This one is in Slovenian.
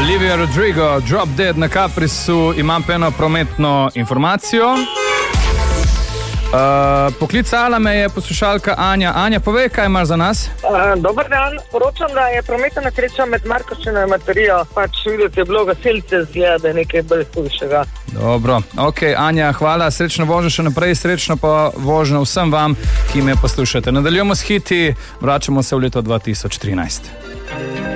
Olivia Rodrigo, Drop Dead na Caprisu, imam pa eno prometno informacijo. Poklicala me je poslušalka Anja. Anja, povej, kaj imaš za nas? Dober dan, poročam, da je prometna nesreča med Markovščino in Materijo. Pač videti je bilo gasilce, zgleda, da je nekaj bolj hujšega. Dobro, ok, Anja, hvala, srečno vožnjo še naprej, srečno pa vožnjo vsem vam, ki me poslušate. Nadaljujemo s hiti, vračamo se v leto 2013.